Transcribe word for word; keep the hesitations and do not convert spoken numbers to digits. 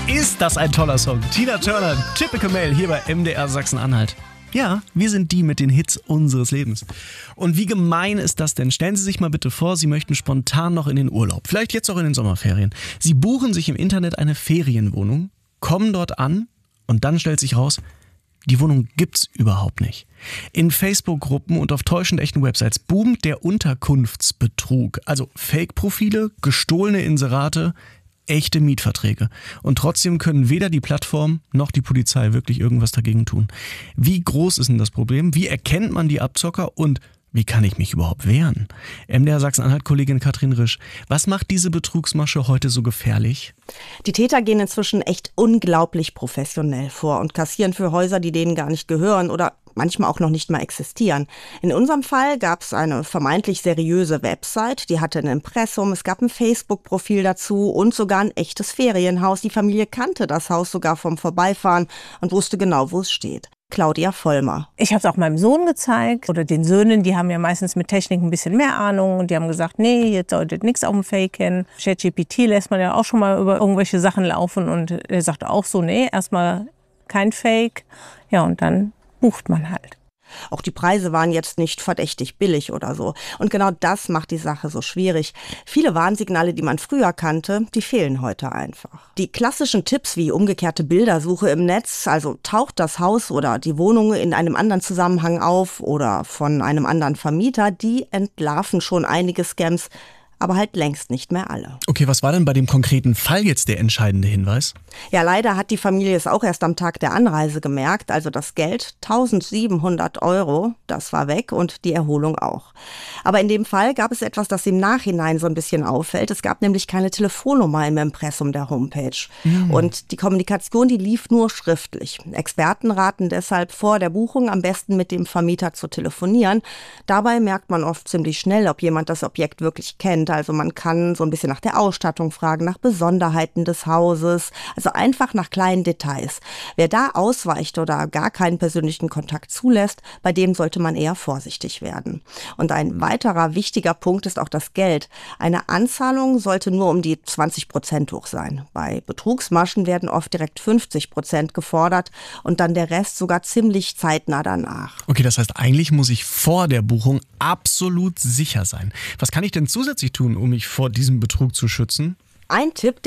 Ist das ein toller Song? Tina Turner, Typical Male, hier bei M D R Sachsen-Anhalt. Ja, wir sind die mit den Hits unseres Lebens. Und wie gemein ist das denn? Stellen Sie sich mal bitte vor, Sie möchten spontan noch in den Urlaub. Vielleicht jetzt auch in den Sommerferien. Sie buchen sich im Internet eine Ferienwohnung, kommen dort an und dann stellt sich raus, die Wohnung gibt's überhaupt nicht. In Facebook-Gruppen und auf täuschend echten Websites boomt der Unterkunftsbetrug. Also Fake-Profile, gestohlene Inserate, echte Mietverträge. Und trotzdem können weder die Plattform noch die Polizei wirklich irgendwas dagegen tun. Wie groß ist denn das Problem? Wie erkennt man die Abzocker? Und wie kann ich mich überhaupt wehren? M D R Sachsen-Anhalt-Kollegin Katrin Risch, was macht diese Betrugsmasche heute so gefährlich? Die Täter gehen inzwischen echt unglaublich professionell vor und kassieren für Häuser, die denen gar nicht gehören oder manchmal auch noch nicht mal existieren. In unserem Fall gab es eine vermeintlich seriöse Website, die hatte ein Impressum, es gab ein Facebook-Profil dazu und sogar ein echtes Ferienhaus. Die Familie kannte das Haus sogar vom Vorbeifahren und wusste genau, wo es steht. Claudia Vollmer. Ich habe es auch meinem Sohn gezeigt oder den Söhnen, die haben ja meistens mit Technik ein bisschen mehr Ahnung und die haben gesagt, nee, jetzt solltet nichts auf dem Fake hin. ChatGPT lässt man ja auch schon mal über irgendwelche Sachen laufen und er sagte auch so, nee, erstmal kein Fake. Ja, und dann bucht man halt. Auch die Preise waren jetzt nicht verdächtig billig oder so. Und genau das macht die Sache so schwierig. Viele Warnsignale, die man früher kannte, die fehlen heute einfach. Die klassischen Tipps wie umgekehrte Bildersuche im Netz, also taucht das Haus oder die Wohnung in einem anderen Zusammenhang auf oder von einem anderen Vermieter, die entlarven schon einige Scams, aber halt längst nicht mehr alle. Okay, was war denn bei dem konkreten Fall jetzt der entscheidende Hinweis? Ja, leider hat die Familie es auch erst am Tag der Anreise gemerkt. Also das Geld, tausendsiebenhundert Euro, das war weg und die Erholung auch. Aber in dem Fall gab es etwas, das im Nachhinein so ein bisschen auffällt. Es gab nämlich keine Telefonnummer im Impressum der Homepage. Mhm. Und die Kommunikation, die lief nur schriftlich. Experten raten deshalb vor der Buchung am besten mit dem Vermieter zu telefonieren. Dabei merkt man oft ziemlich schnell, ob jemand das Objekt wirklich kennt. Also man kann so ein bisschen nach der Ausstattung fragen, nach Besonderheiten des Hauses, also einfach nach kleinen Details. Wer da ausweicht oder gar keinen persönlichen Kontakt zulässt, bei dem sollte man eher vorsichtig werden. Und ein weiterer wichtiger Punkt ist auch das Geld. Eine Anzahlung sollte nur um die zwanzig Prozent hoch sein. Bei Betrugsmaschen werden oft direkt fünfzig Prozent gefordert und dann der Rest sogar ziemlich zeitnah danach. Okay, das heißt, eigentlich muss ich vor der Buchung absolut sicher sein. Was kann ich denn zusätzlich tun, um mich vor diesem Betrug zu schützen? Ein Tipp,